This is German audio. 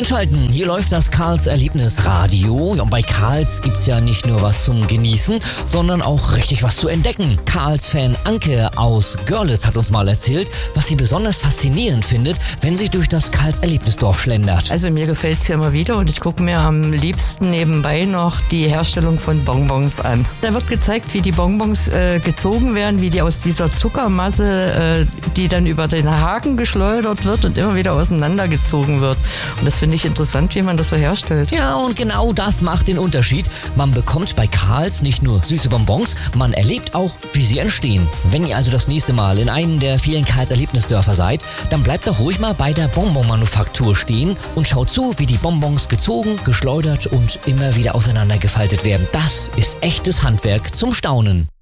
Einschalten, hier läuft das Karls Erlebnisradio. Ja, und bei Karls gibt's ja nicht nur was zum Genießen, sondern auch richtig was zu entdecken. Karls-Fan Anke aus Görlitz hat uns mal erzählt, was sie besonders faszinierend findet, wenn sie durch das Karls Erlebnisdorf schlendert. Also mir gefällt's hier immer wieder und ich gucke mir am liebsten nebenbei noch die Herstellung von Bonbons an. Da wird gezeigt, wie die Bonbons gezogen werden, wie die aus dieser Zuckermasse, die dann über den Haken geschleudert wird und immer wieder auseinandergezogen wird. Und das finde ich interessant, wie man das so herstellt. Ja, und genau das macht den Unterschied. Man bekommt bei Karls nicht nur süße Bonbons, man erlebt auch, wie sie entstehen. Wenn ihr also das nächste Mal in einem der vielen Karls Erlebnisdörfer seid, dann bleibt doch ruhig mal bei der Bonbonmanufaktur stehen und schaut zu, wie die Bonbons gezogen, geschleudert und immer wieder auseinandergefaltet werden. Das ist echtes Handwerk zum Staunen.